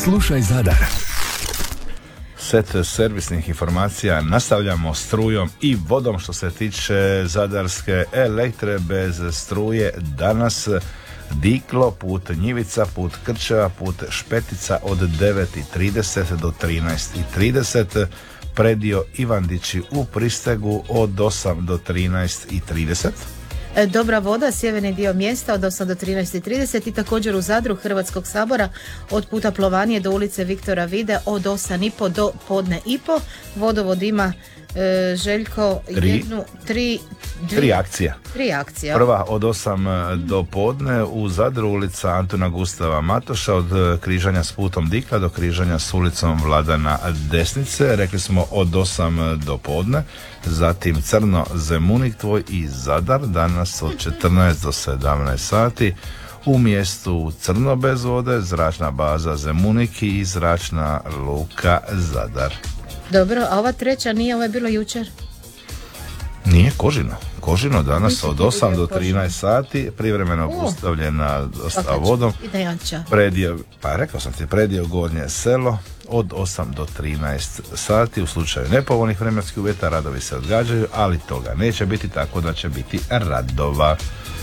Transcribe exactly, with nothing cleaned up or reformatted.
Slušaj Zadar. Set servisnih informacija nastavljamo strujom i vodom što se tiče Zadarske Elektre. Bez struje danas Diklo, put Njivica, put Krčeva, put Špetica od devet i trideset do trinaest i trideset, predio Ivandići u Pristegu od osam do trinaest i trideset. Dobra voda, sjeverni dio mjesta od osam do trinaest i trideset i također u Zadru Hrvatskog sabora od puta Plovanije do ulice Viktora Vide od osam i po do podne i po. Vodovod ima e, Željko tri, jednu, tri, dvije, tri akcije. Tri akcije. Prva od osam do podne u Zadru ulica Antuna Gustava Matoša od križanja s putom Dikla do križanja s ulicom Vladana Desnice. Rekli smo od osam do podne. Zatim Crno, Zemunik tvoj i Zadar danas od četrnaest do sedamnaest sati. U mjestu Crno bez vode, zračna baza Zemunik i zračna luka Zadar. Dobro, a ova treća nije, ovo je bilo jučer? Nije, Kožino. Kožino danas od osam do trinaest sati, privremeno obustavljena dostava vodom. Predio, pa rekao sam ti, predio Gornje selo od osam do trinaest sati. U slučaju nepovoljnih vremenskih uvjeta radovi se odgađaju, ali toga neće biti, tako da će biti radova.